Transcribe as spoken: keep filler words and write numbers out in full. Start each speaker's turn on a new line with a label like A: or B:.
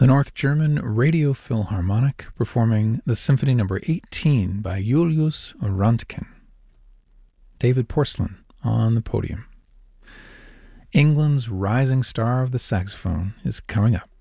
A: The North German Radio Philharmonic performing the Symphony Number eighteen by Julius Röntgen. David Porcelain on the podium. England's rising star of the saxophone is coming up.